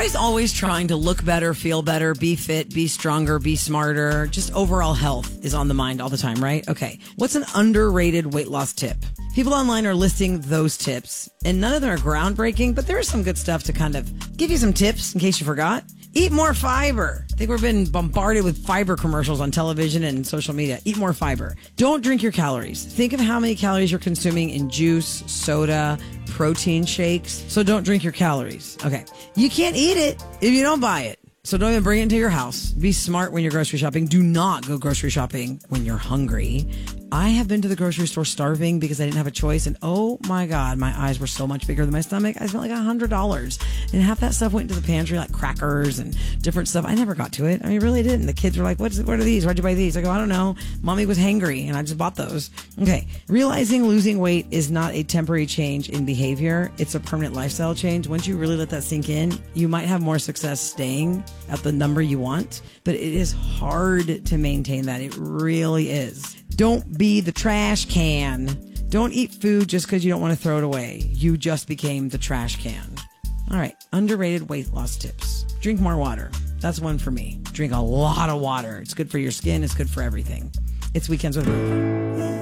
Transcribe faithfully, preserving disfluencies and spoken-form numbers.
guys always trying to look better, feel better, be fit, be stronger, be smarter? Just overall health is on the mind all the time, right? Okay. What's an underrated weight loss tip? People online are listing those tips, and none of them are groundbreaking, but there is some good stuff to kind of give you some tips in case you forgot. Eat more fiber. I think we've been bombarded with fiber commercials on television and social media. Eat more fiber. Don't drink your calories. Think of how many calories you're consuming in juice, soda, protein shakes. So don't drink your calories. Okay. You can't eat it if you don't buy it. So don't even bring it into your house. Be smart when you're grocery shopping. Do not go grocery shopping when you're hungry. I have been to the grocery store starving because I didn't have a choice. And oh my God, my eyes were so much bigger than my stomach. I spent like one hundred dollars. And half that stuff went into the pantry, like crackers and different stuff. I never got to it. I mean, really didn't. The kids were like, What's, what are these? Why'd you buy these? I go, I don't know. Mommy was hangry and I just bought those. Okay. Realizing losing weight is not a temporary change in behavior. It's a permanent lifestyle change. Once you really let that sink in, you might have more success staying at the number you want, but it is hard to maintain that. It really is. Don't be the trash can. Don't eat food just because you don't want to throw it away. You just became the trash can. All right. Underrated weight loss tips. Drink more water. That's one for me. Drink a lot of water. It's good for your skin. It's good for everything. It's Weekends with Moon.